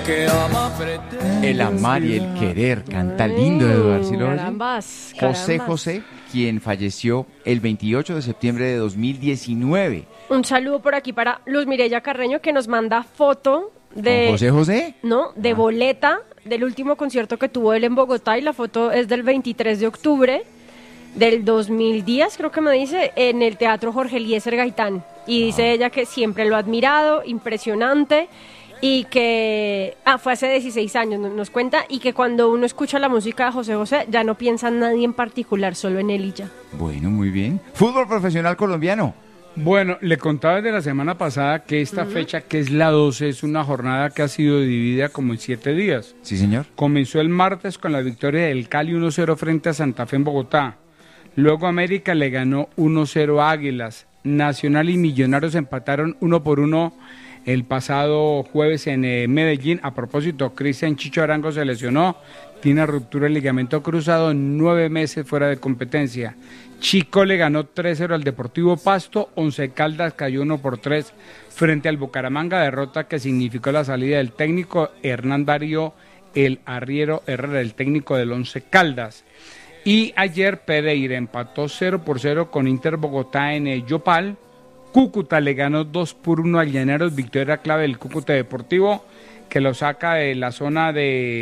El amar y el querer, canta lindo, Eduardo. ¿Sí lo oye? Carambas. José José, quien falleció el 28 de septiembre de 2019. Un saludo por aquí para Luz Mireya Carreño, que nos manda foto de... ¿Con José José? No, de boleta del último concierto que tuvo él en Bogotá, y la foto es del 23 de octubre del 2010, creo que me dice, en el Teatro Jorge Eliezer Gaitán. Y dice ella que siempre lo ha admirado, impresionante, y que fue hace 16 años, nos cuenta, y que cuando uno escucha la música de José José ya no piensa en nadie en particular, solo en él y ya. Bueno, muy bien. Fútbol profesional colombiano. Bueno, le contaba desde la semana pasada que esta fecha, que es la 12, es una jornada que ha sido dividida como en 7 días. Sí, señor. Comenzó el martes con la victoria del Cali 1-0 frente a Santa Fe en Bogotá. Luego América le ganó 1-0 a Águilas. Nacional y Millonarios empataron 1-1 el pasado jueves en Medellín. A propósito, Cristian Chicho Arango se lesionó, tiene ruptura del ligamento cruzado, 9 meses fuera de competencia. Chico le ganó 3-0 al Deportivo Pasto, Once Caldas cayó 1-3 frente al Bucaramanga, derrota que significó la salida del técnico Hernán Darío el Arriero Herrera, el técnico del Once Caldas. Y ayer Pereira empató 0-0 con Inter Bogotá en Yopal. Cúcuta le ganó 2-1 al Llaneros, victoria clave del Cúcuta Deportivo, que lo saca de la zona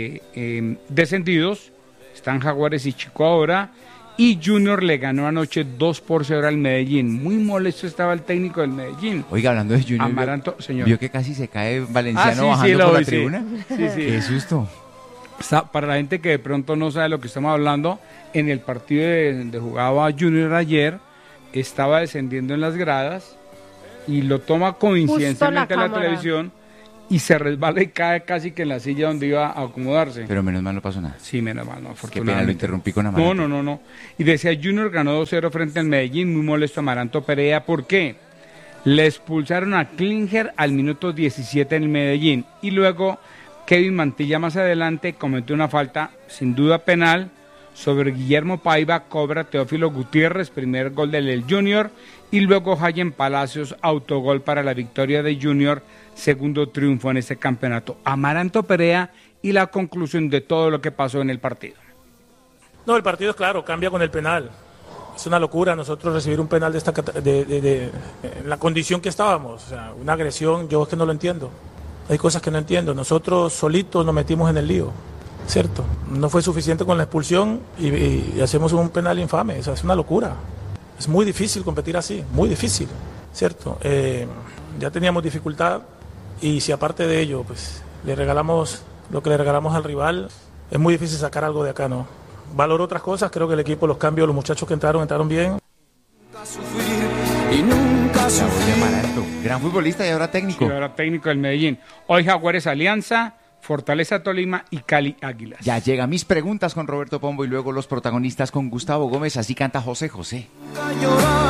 de descendidos. Están Jaguares y Chico ahora. Y Junior le ganó anoche 2-0 al Medellín. Muy molesto estaba el técnico del Medellín. Oiga, hablando de Junior, Amaranto, señor. ¿Vio que casi se cae Valenciano sí, bajando por la vi, tribuna? Sí. Qué susto. Para la gente que de pronto no sabe lo que estamos hablando, en el partido donde jugaba Junior ayer, estaba descendiendo en las gradas y lo toma coincidencialmente la televisión y se resbala y cae casi que en la silla donde iba a acomodarse. Pero menos mal no pasó nada. Sí, menos mal, no, afortunadamente. Qué pena, lo interrumpí con Amaranto. No. Y decía, Junior ganó 2-0 frente al Medellín, muy molesto Amaranto Perea. ¿Por qué? Le expulsaron a Klinger al minuto 17 en el Medellín y luego Kevin Mantilla más adelante cometió una falta, sin duda penal, sobre Guillermo Paiva, cobra Teófilo Gutiérrez, primer gol del Junior, y luego Jayen Palacios, autogol para la victoria de Junior, segundo triunfo en este campeonato. Amaranto Perea y la conclusión de todo lo que pasó en el partido. No, el partido es claro, cambia con el penal. Es una locura nosotros recibir un penal de la condición que estábamos, o sea, una agresión, yo es que no lo entiendo. Hay cosas que no entiendo. Nosotros solitos nos metimos en el lío, ¿cierto? No fue suficiente con la expulsión y hacemos un penal infame. O sea, es una locura. Es muy difícil competir así, muy difícil, ¿cierto? Ya teníamos dificultad y si aparte de ello, pues le regalamos lo que le regalamos al rival, es muy difícil sacar algo de acá, ¿no? Valoro otras cosas, creo que el equipo, los cambios, los muchachos que entraron bien. Amaranto, gran futbolista y ahora técnico. Sí, ahora técnico del Medellín. Hoy Jaguares Alianza, Fortaleza Tolima y Cali Águilas. Ya llega mis preguntas con Roberto Pombo y luego los protagonistas con Gustavo Gómez. Así canta José José.